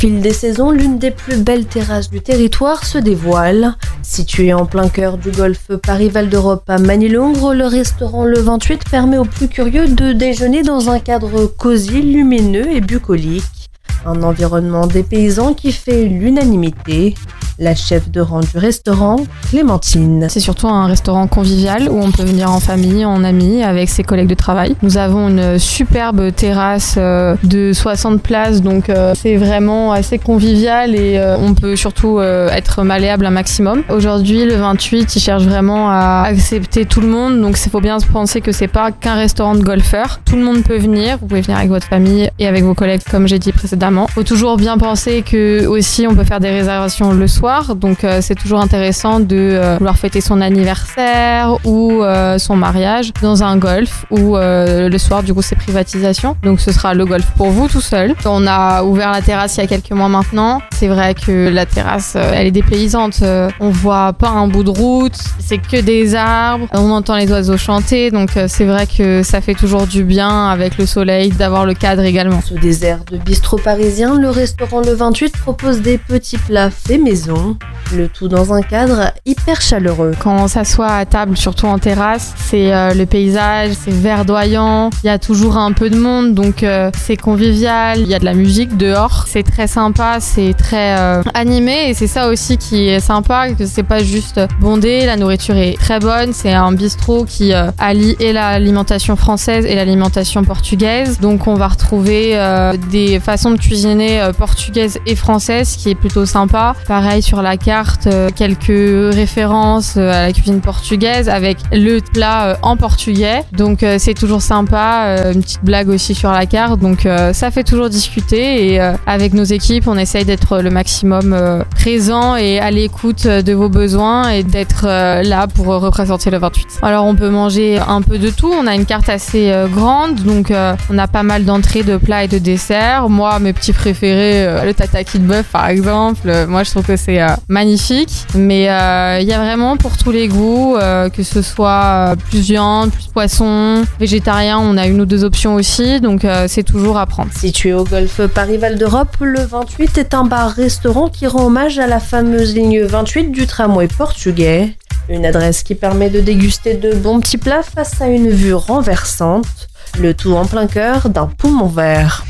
Fil des saisons, l'une des plus belles terrasses du territoire se dévoile. Situé en plein cœur du golfe Paris-Val d'Europe à Manille-Longres, le restaurant Le 28 permet aux plus curieux de déjeuner dans un cadre cosy, lumineux et bucolique. Un environnement dépaysant qui fait l'unanimité. La chef de rang du restaurant, Clémentine. C'est surtout un restaurant convivial où on peut venir en famille, en amis, avec ses collègues de travail. Nous avons une superbe terrasse de 60 places, donc c'est vraiment assez convivial et on peut surtout être malléable un maximum. Aujourd'hui, le 28, il cherche vraiment à accepter tout le monde, donc il faut bien se penser que c'est pas qu'un restaurant de golfeurs. Tout le monde peut venir, vous pouvez venir avec votre famille et avec vos collègues, comme j'ai dit précédemment. Faut toujours bien penser que aussi on peut faire des réservations le soir. Donc c'est toujours intéressant de vouloir fêter son anniversaire ou son mariage dans un golf où le soir du coup c'est privatisation. Donc ce sera le golf pour vous tout seul. On a ouvert la terrasse il y a quelques mois maintenant. C'est vrai que la terrasse elle est dépaysante. On voit pas un bout de route, c'est que des arbres. On entend les oiseaux chanter. Donc c'est vrai que ça fait toujours du bien avec le soleil d'avoir le cadre également. Sous des airs de bistrot parisien, le restaurant Le 28 propose des petits plats faits maison. Le tout dans un cadre hyper chaleureux. Quand on s'assoit à table, surtout en terrasse, c'est le paysage, c'est verdoyant, il y a toujours un peu de monde, donc c'est convivial, il y a de la musique dehors, c'est très sympa, c'est très animé et c'est ça aussi qui est sympa, que c'est pas juste bondé, la nourriture est très bonne, c'est un bistrot qui allie et l'alimentation française et l'alimentation portugaise, donc on va retrouver des façons de cuisiner portugaises et françaises, qui est plutôt sympa. Pareil sur la carte, quelques références à la cuisine portugaise avec le plat en portugais. Donc c'est toujours sympa, une petite blague aussi sur la carte. Donc ça fait toujours discuter et avec nos équipes, on essaye d'être le maximum présent et à l'écoute de vos besoins et d'être là pour représenter le 28. Alors on peut manger un peu de tout, on a une carte assez grande, donc on a pas mal d'entrées, de plats et de desserts. Moi, mes petits préférés, le tataki de bœuf par exemple, moi je trouve que c'est magnifique, mais il y a vraiment pour tous les goûts, que ce soit plus viande, plus poisson, végétarien, on a une ou deux options aussi, donc c'est toujours à prendre. Situé au golfe Paris-Val d'Europe, le 28 est un bar-restaurant qui rend hommage à la fameuse ligne 28 du tramway portugais. Une adresse qui permet de déguster de bons petits plats face à une vue renversante, le tout en plein cœur d'un poumon vert.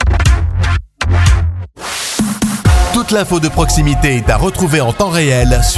Toute l'info de proximité est à retrouver en temps réel sur